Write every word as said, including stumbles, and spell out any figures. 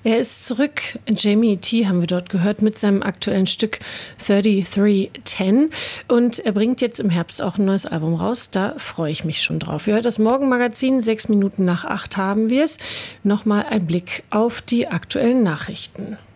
Er ist zurück. Jamie T haben wir dort gehört mit seinem aktuellen Stück dreiunddreißig zehn. Und er bringt jetzt im Herbst auch ein neues Album raus. Da freue ich mich schon drauf. Ihr hört das Morgenmagazin. Sechs Minuten nach acht haben wir es. Nochmal ein Blick auf die aktuellen Nachrichten.